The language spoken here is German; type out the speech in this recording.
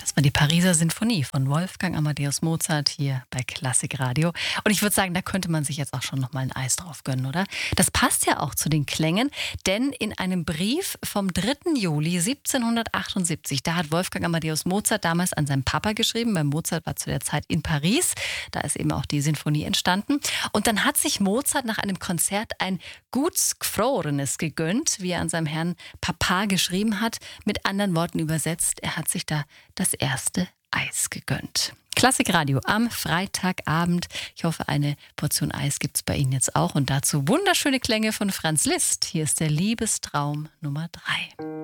Das war die Pariser Sinfonie von Wolfgang Amadeus Mozart hier bei Klassikradio. Und ich würde sagen, da könnte man sich jetzt auch schon noch mal ein Eis drauf gönnen, oder? Das passt ja auch zu den Klängen, denn in einem Brief vom 3. Juli 1778, da hat Wolfgang Amadeus Mozart damals an seinen Papa geschrieben, weil Mozart war zu der Zeit in Paris. Da ist eben auch die Sinfonie entstanden. Und dann hat sich Mozart nach einem Konzert ein Guts Gfrorenes gegönnt, wie er an seinem Herrn Papa geschrieben hat. Mit anderen Worten übersetzt, er hat sich da das erste Eis gegönnt. Klassikradio am Freitagabend. Ich hoffe, eine Portion Eis gibt's bei Ihnen jetzt auch. Und dazu wunderschöne Klänge von Franz Liszt. Hier ist der Liebestraum Nummer 3.